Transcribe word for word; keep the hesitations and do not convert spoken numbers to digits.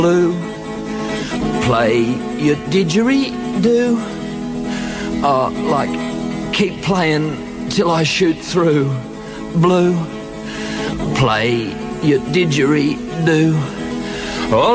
Blue, play your didgeridoo. Uh, like, keep playing till I shoot through. Blue, play your didgeridoo. Oh,